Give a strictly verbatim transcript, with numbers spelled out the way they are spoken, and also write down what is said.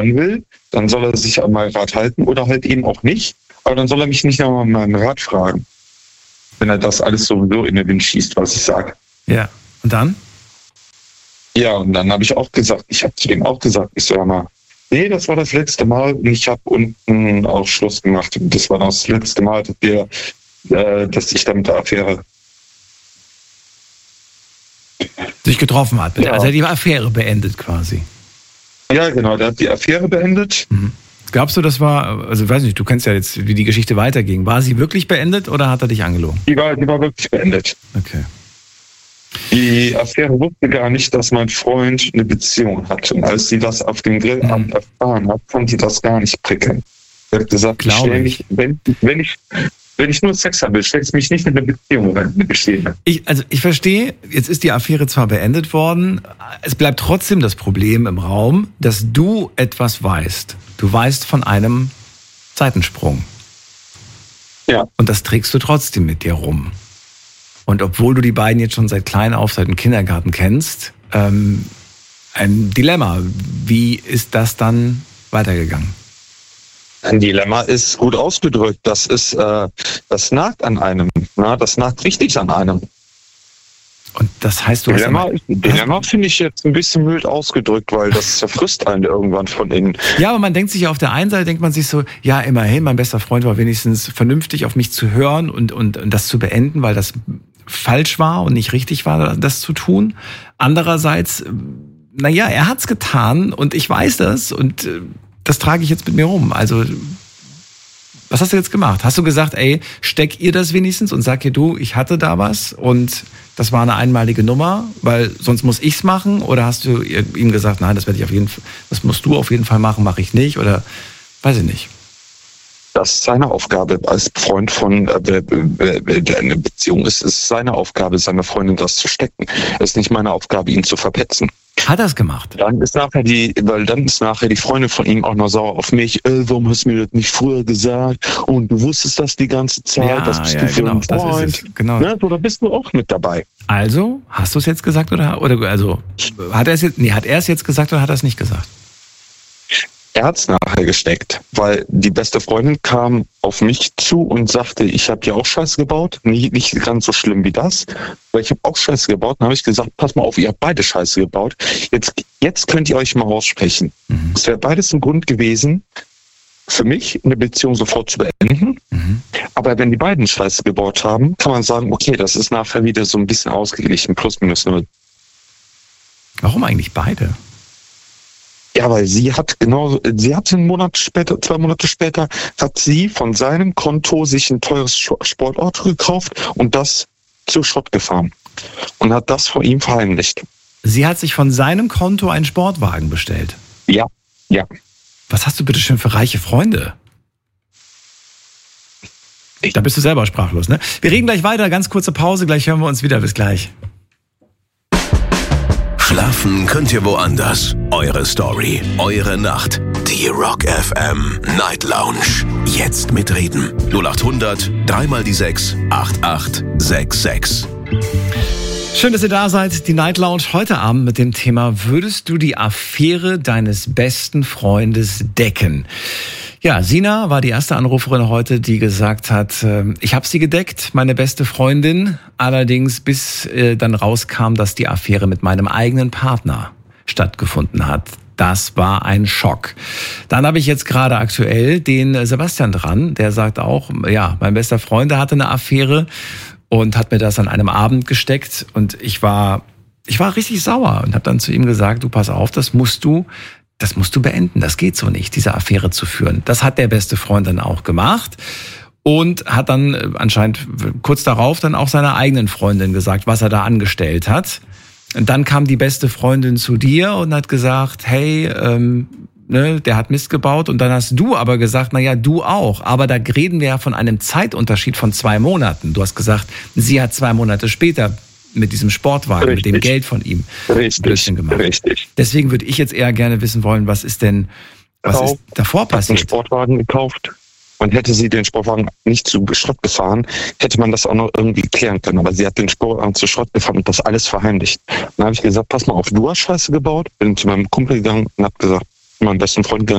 will, dann soll er sich an meinen Rat halten oder halt eben auch nicht. Aber dann soll er mich nicht nochmal meinen Rat fragen, wenn er das alles sowieso in den Wind schießt, was ich sage. Ja, und dann? Ja, und dann habe ich auch gesagt, ich habe zu dem auch gesagt, ich sag mal, nee, das war das letzte Mal und ich habe unten auch Schluss gemacht. Und das war das letzte Mal, dass, wir, äh, dass ich da mit der Affäre sich getroffen hat. Ja. Also er hat die Affäre beendet quasi. Ja, genau, der hat die Affäre beendet. Mhm. Glaubst du, das war, also weiß nicht, du kennst ja jetzt, wie die Geschichte weiterging. War sie wirklich beendet oder hat er dich angelogen? Die war, die war wirklich beendet. Okay. Die Affäre wusste gar nicht, dass mein Freund eine Beziehung hat. Und als sie das auf dem Grillabend mhm. erfahren hat, fand sie das gar nicht prickelnd. Sie hat gesagt, ich stell mich, wenn, wenn ich wenn ich nur Sex habe, stelle ich mich nicht in eine Beziehung rein, eine bestehende. Ich, also ich verstehe, jetzt ist die Affäre zwar beendet worden, es bleibt trotzdem das Problem im Raum, dass du etwas weißt. Du weißt von einem Seitensprung. Ja. Und das trägst du trotzdem mit dir rum. Und obwohl du die beiden jetzt schon seit klein auf, seit dem Kindergarten kennst, ähm, ein Dilemma. Wie ist das dann weitergegangen? Ein Dilemma ist gut ausgedrückt. Das ist, äh, das nagt an einem. Na, das nagt richtig an einem. Und das heißt, du Dilemma, hast... Dilemma finde ich jetzt ein bisschen mild ausgedrückt, weil das zerfrisst einen irgendwann von innen. Ja, aber man denkt sich auf der einen Seite, denkt man sich so, ja, immerhin, mein bester Freund war wenigstens vernünftig auf mich zu hören und, und, und das zu beenden, weil das falsch war und nicht richtig war, das zu tun. Andererseits, naja, er hat's getan und ich weiß das und das trage ich jetzt mit mir rum. Also, was hast du jetzt gemacht? Hast du gesagt, ey, steck ihr das wenigstens und sag ihr, du, ich hatte da was und das war eine einmalige Nummer, weil sonst muss ich's machen? Oder hast du ihm gesagt, nein, das werde ich auf jeden Fall, das musst du auf jeden Fall machen, mache ich nicht? Oder weiß ich nicht. Das ist seine Aufgabe als Freund von äh, der eine Beziehung ist, ist seine Aufgabe, seiner Freundin das zu stecken. Es ist nicht meine Aufgabe, ihn zu verpetzen. Hat er es gemacht? Dann ist nachher die, weil dann ist nachher die Freundin von ihm auch noch sauer auf mich. Äh, warum hast du mir das nicht früher gesagt? Und du wusstest das die ganze Zeit. Ja, das bist ja, du für genau, einen Freund. Das ist es. Genau. Ne? So, da bist du auch mit dabei. Also, hast du es jetzt gesagt oder, oder also hat er es jetzt, nee, hat er es jetzt gesagt oder hat er es nicht gesagt? Er hat es nachher gesteckt, weil die beste Freundin kam auf mich zu und sagte, ich habe ja auch Scheiße gebaut, nicht, nicht ganz so schlimm wie das, weil ich habe auch Scheiße gebaut. Dann habe ich gesagt, pass mal auf, ihr habt beide Scheiße gebaut. Jetzt, jetzt könnt ihr euch mal aussprechen. Mhm. Es wäre beides ein Grund gewesen, für mich eine Beziehung sofort zu beenden. Mhm. Aber wenn die beiden Scheiße gebaut haben, kann man sagen, okay, das ist nachher wieder so ein bisschen ausgeglichen, plus minus null. Warum eigentlich beide? Ja, weil sie hat genau, sie hat einen Monat später, zwei Monate später, hat sie von seinem Konto sich ein teures Sportauto gekauft und das zu Schrott gefahren und hat das vor ihm verheimlicht. Sie hat sich von seinem Konto einen Sportwagen bestellt? Ja, ja. Was hast du bitte schön für reiche Freunde? Da bist du selber sprachlos, ne? Wir reden gleich weiter, ganz kurze Pause, gleich hören wir uns wieder, bis gleich. Schlafen könnt ihr woanders. Eure Story, eure Nacht. Die Rock F M Night Lounge. Jetzt mitreden. null acht hundert, dreimal die sechs, acht acht sechs sechs. Schön, dass ihr da seid. Die Night Lounge heute Abend mit dem Thema: Würdest du die Affäre deines besten Freundes decken? Ja, Sina war die erste Anruferin heute, die gesagt hat, äh, ich habe sie gedeckt, meine beste Freundin. Allerdings bis äh, dann rauskam, dass die Affäre mit meinem eigenen Partner stattgefunden hat. Das war ein Schock. Dann habe ich jetzt gerade aktuell den Sebastian dran, der sagt auch, ja, mein bester Freund, der hatte eine Affäre und hat mir das an einem Abend gesteckt. Und ich war, ich war richtig sauer und habe dann zu ihm gesagt, du pass auf, das musst du Das musst du beenden, das geht so nicht, diese Affäre zu führen. Das hat der beste Freund dann auch gemacht und hat dann anscheinend kurz darauf dann auch seiner eigenen Freundin gesagt, was er da angestellt hat. Und dann kam die beste Freundin zu dir und hat gesagt, hey, ähm, ne, der hat Mist gebaut. Und dann hast du aber gesagt, na ja, du auch. Aber da reden wir ja von einem Zeitunterschied von zwei Monaten. Du hast gesagt, sie hat zwei Monate später mit diesem Sportwagen, richtig, mit dem Geld von ihm richtig, Blödsinn gemacht. Richtig. Deswegen würde ich jetzt eher gerne wissen wollen, was ist denn, was Genau. ist davor passiert? Hat einen Sportwagen gekauft und hätte sie den Sportwagen nicht zu Schrott gefahren, hätte man das auch noch irgendwie klären können. Aber sie hat den Sportwagen zu Schrott gefahren und das alles verheimlicht. Dann habe ich gesagt, pass mal auf, du hast Scheiße gebaut, bin zu meinem Kumpel gegangen und habe gesagt, meinem besten Freund